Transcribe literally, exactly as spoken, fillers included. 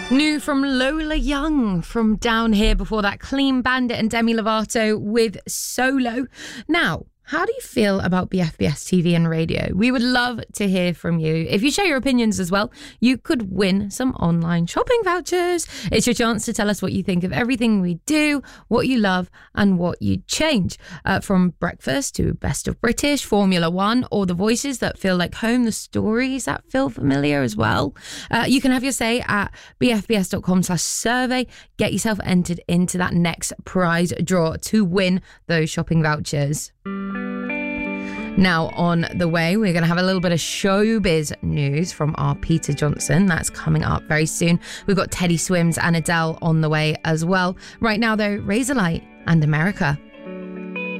New from Lola Young from Down Here. Before that, Clean Bandit and Demi Lovato with Solo. Now, how do you feel about B F B S T V and radio? We would love to hear from you. If you share your opinions as well, you could win some online shopping vouchers. It's your chance to tell us what you think of everything we do, what you love and what you'd change. Uh, from breakfast to Best of British, Formula One, or the voices that feel like home, the stories that feel familiar as well. Uh, you can have your say at bfbs.com slash survey. Get yourself entered into that next prize draw to win those shopping vouchers. Now, on the way, we're going to have a little bit of showbiz news from our Peter Johnson. That's coming up very soon. We've got Teddy Swims and Adele on the way as well. Right now, though, Razorlight and America.